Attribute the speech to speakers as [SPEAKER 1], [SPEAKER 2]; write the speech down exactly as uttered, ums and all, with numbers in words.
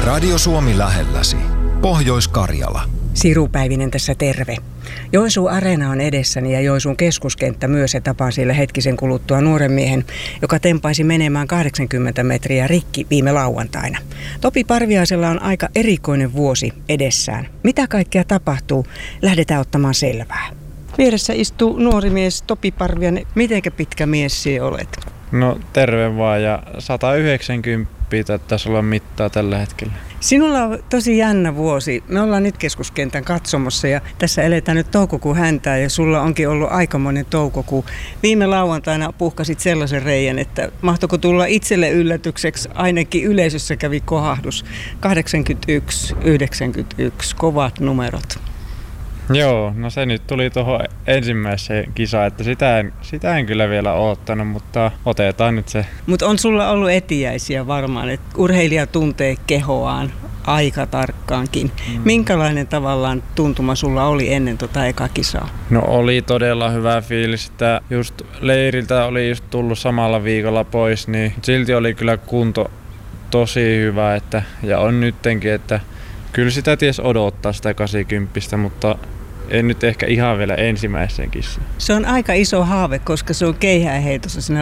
[SPEAKER 1] Radio Suomi lähelläsi. Pohjois-Karjala.
[SPEAKER 2] Siru Päivinen tässä terve. Joensuun Areena on edessäni ja Joensuun keskuskenttä myös, ja tapaan siellä hetkisen kuluttua nuoren miehen, joka tempaisi menemään kahdeksankymmentä metriä rikki viime lauantaina. Topi Parviaisella on aika erikoinen vuosi edessään. Mitä kaikkea tapahtuu? Lähdetään ottamaan selvää. Vieressä istuu nuori mies Topi Parviainen. Mitenkä pitkä mies sinä olet?
[SPEAKER 3] No terve vaan, ja sata yhdeksänkymmentä taisi olla mittaa tällä hetkellä.
[SPEAKER 2] Sinulla on tosi jännä vuosi. Me ollaan nyt keskuskentän katsomossa ja tässä eletään nyt toukokuun häntää ja sulla onkin ollut aikamoinen toukokuu. Viime lauantaina puhkasit sellaisen reijän, että mahtoiko tulla itselle yllätykseksi, ainakin yleisössä kävi kohahdus. kahdeksankymmentäyksi yhdeksänkymmentäyksi, kovat numerot.
[SPEAKER 3] Joo, no se nyt tuli tuohon ensimmäiseen kisaan, että sitä en, sitä en kyllä vielä oottanut, mutta otetaan nyt se.
[SPEAKER 2] Mutta on sulla ollut etiäisiä varmaan, että urheilija tuntee kehoaan aika tarkkaankin. Mm. Minkälainen tavallaan tuntuma sulla oli ennen tota eka kisaa?
[SPEAKER 3] No oli todella hyvä fiilis, että just leiriltä oli just tullut samalla viikolla pois, niin silti oli kyllä kunto tosi hyvä, että, ja on nyttenkin, että kyllä sitä ties odottaa sitä kahdeksankymmentä, mutta en nyt ehkä ihan vielä ensimmäiseen kissaan.
[SPEAKER 2] Se on aika iso haave, koska se on keihäänheitossa siinä